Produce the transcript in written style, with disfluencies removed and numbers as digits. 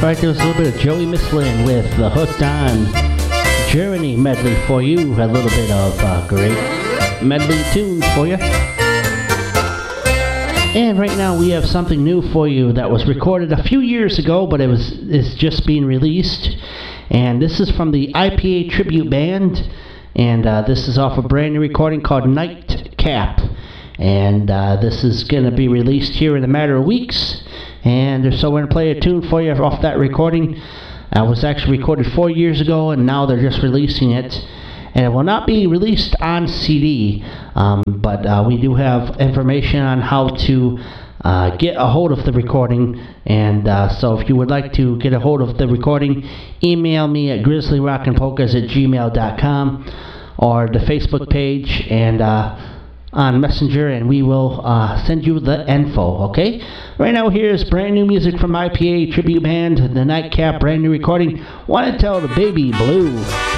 right, there was a little bit of Joey Mislin with the Hooked On Journey medley for you. A little bit of great medley tunes for you. And right now we have something new for you that was recorded a few years ago, but it's just being released. And this is from the IPA Tribute Band, and this is off a brand new recording called Nightcap. And this is going to be released here in a matter of weeks. And so we're going to play a tune for you off that recording. It was actually recorded 4 years ago, and now they're just releasing it. And it will not be released on CD, but we do have information on how to get a hold of the recording. And so if you would like to get a hold of the recording, email me at grizzlyrockandpolkas@gmail.com or the Facebook page and on Messenger, and we will send you the info, okay? Right now, here's brand new music from IPA Tribute Band, the Nightcap brand new recording, Want to Tell the Baby Blue.